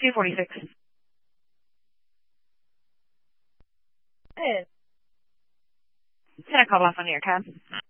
246. Hey, Can I call off on your cab?